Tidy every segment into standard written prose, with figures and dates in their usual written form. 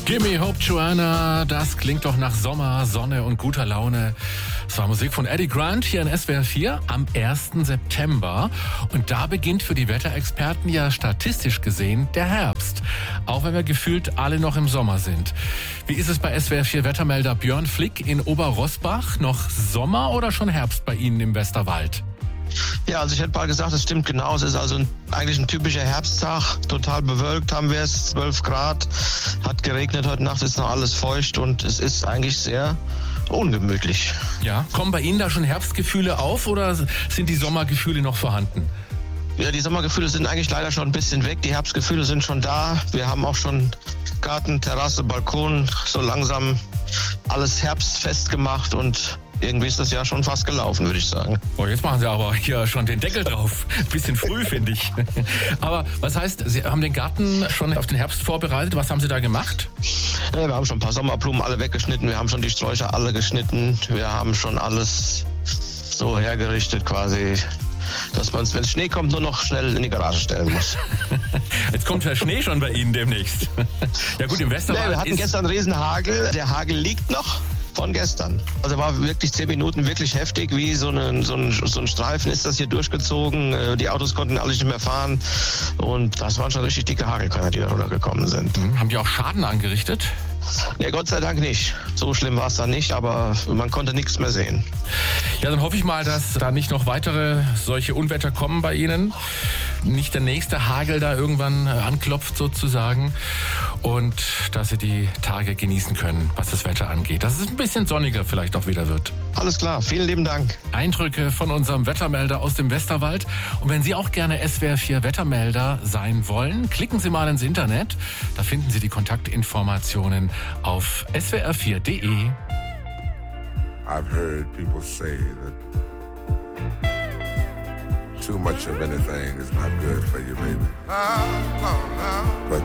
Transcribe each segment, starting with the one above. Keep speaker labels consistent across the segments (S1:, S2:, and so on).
S1: Gimme Hope Joanna, das klingt doch nach Sommer, Sonne und guter Laune. Das war Musik von Eddie Grant hier in SWR 4 am 1. September. Und da beginnt für die Wetterexperten ja statistisch gesehen der Herbst. Auch wenn wir gefühlt alle noch im Sommer sind. Wie ist es bei SWR 4 Wettermelder Björn Flick in Oberroßbach? Noch Sommer oder schon Herbst bei Ihnen im Westerwald?
S2: Ja, also ich hätte mal gesagt, das stimmt genau. Es ist also eigentlich ein typischer Herbsttag. Total bewölkt haben wir es, 12 Grad. Hat geregnet, heute Nacht ist noch alles feucht und es ist eigentlich sehr ungemütlich.
S1: Ja, kommen bei Ihnen da schon Herbstgefühle auf oder sind die Sommergefühle noch vorhanden?
S2: Ja, die Sommergefühle sind eigentlich leider schon ein bisschen weg. Die Herbstgefühle sind schon da. Wir haben auch schon Garten, Terrasse, Balkon, so langsam alles herbstfest gemacht und irgendwie ist das Jahr schon fast gelaufen, würde ich sagen.
S1: Oh, jetzt machen Sie aber hier schon den Deckel drauf. Bisschen früh, finde ich. Aber was heißt, Sie haben den Garten schon auf den Herbst vorbereitet? Was haben Sie da gemacht?
S2: Ja, wir haben schon ein paar Sommerblumen alle weggeschnitten. Wir haben schon die Sträucher alle geschnitten. Wir haben schon alles so hergerichtet quasi, dass man es, wenn Schnee kommt, nur noch schnell in die Garage stellen muss.
S1: Jetzt kommt der Schnee schon bei Ihnen demnächst. Ja gut, im Westerwald
S2: wir hatten gestern Riesenhagel. Der Hagel liegt noch von gestern. Also war wirklich 10 Minuten wirklich heftig, wie so ein Streifen ist das hier durchgezogen. Die Autos konnten alle nicht mehr fahren und das waren schon richtig dicke Hagelkörner, die da runtergekommen sind.
S1: Haben die auch Schaden angerichtet?
S2: Ja, Gott sei Dank nicht. So schlimm war es dann nicht, aber man konnte nichts mehr sehen.
S1: Ja, dann hoffe ich mal, dass da nicht noch weitere solche Unwetter kommen bei Ihnen. Nicht der nächste Hagel da irgendwann anklopft sozusagen. Und dass Sie die Tage genießen können, was das Wetter angeht. Dass es ein bisschen sonniger vielleicht auch wieder wird.
S2: Alles klar, vielen lieben Dank.
S1: Eindrücke von unserem Wettermelder aus dem Westerwald. Und wenn Sie auch gerne SWR 4 Wettermelder sein wollen, klicken Sie mal ins Internet. Da finden Sie die Kontaktinformationen auf swr4.de.
S3: I've heard people say that too much of anything is not good for you, baby. But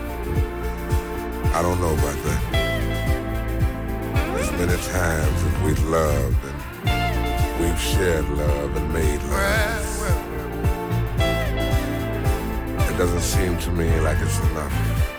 S3: I don't know about that. As many times as we've loved and we've shared love and made love, it doesn't seem to me like it's enough.